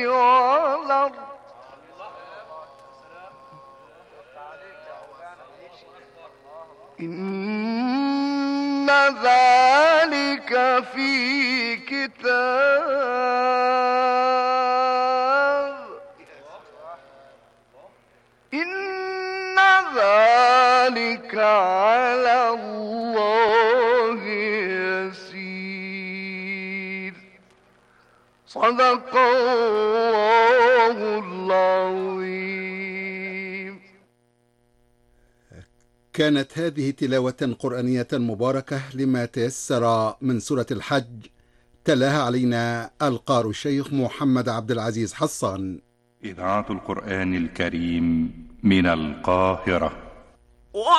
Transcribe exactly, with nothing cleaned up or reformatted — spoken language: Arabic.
والأرض إن ذلك في كتاب إن ذلك على الله يسير. صدق الله العظيم. كانت هذه تلاوة قرآنية مباركة لما تيسر من سورة الحج، تلاها علينا القارئ الشيخ محمد عبد العزيز حصان. إذاعة القرآن الكريم من القاهرة.